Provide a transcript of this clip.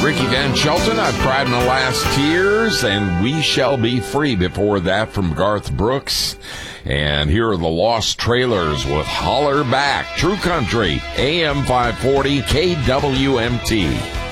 Ricky Van Shelton, I've cried my last tears, and We Shall Be Free before that from Garth Brooks. And here are the Lost Trailers with Holler Back. True Country, AM 540, KWMT.